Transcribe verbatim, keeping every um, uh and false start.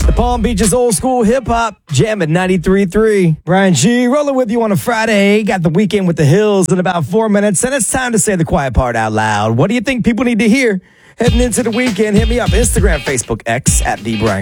The Palm Beaches old school hip hop, jam at ninety-three point three. Brian G, rolling with you on a Friday. Got the weekend with the Hills in about four minutes, and it's time to say the quiet part out loud. What do you think people need to hear heading into the weekend? Hit me up, Instagram, Facebook, X, at The Brian